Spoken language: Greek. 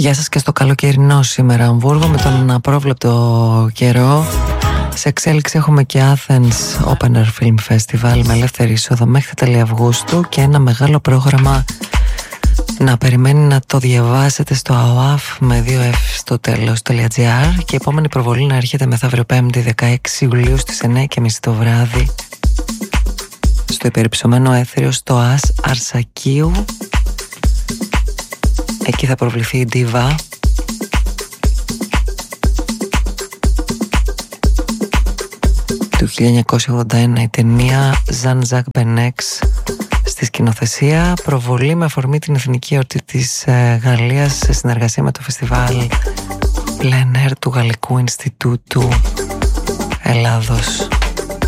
Γεια σας και στο καλοκαιρινό σήμερα Αμβούργο με τον απρόβλεπτο καιρό. Σε εξέλιξη έχουμε και Athens Open Air Film Festival με ελεύθερη είσοδο μέχρι τα τέλη Αυγούστου και ένα μεγάλο πρόγραμμα να περιμένει να το διαβάσετε στο AOAF με 2F στο τέλος.gr και η επόμενη προβολή να έρχεται μεθαύριο 5η 16 Ιουλίου στις 9:30 το βράδυ στο υπερυψωμένο έθριο στο ΑΣ Αρσακίου. Εκεί θα προβληθεί η Diva. Του 1981 η ταινία Jean-Jacques Benex στη σκηνοθεσία, προβολή με αφορμή την εθνική εορτή της Γαλλίας σε συνεργασία με το φεστιβάλ Plein Air του Γαλλικού Ινστιτούτου Ελλάδος.